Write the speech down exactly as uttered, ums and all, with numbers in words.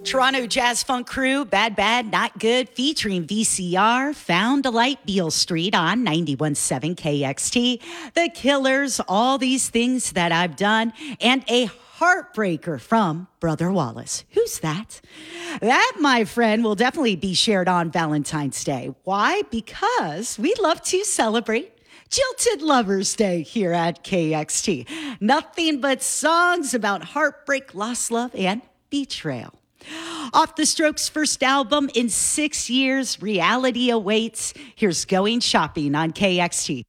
Toronto Jazz Funk Crew, Bad Bad Not Good, featuring V C R, Found a Light, Beale Street on ninety-one point seven K X T. The Killers, All These Things That I've Done, and a heartbreaker from Brother Wallace. Who's that? That, my friend, will definitely be shared on Valentine's Day. Why? Because we love to celebrate Jilted Lovers Day here at K X T. Nothing but songs about heartbreak, lost love, and betrayal. Off the Strokes' first album in six years, reality awaits. Here's Going Shopping on K X T.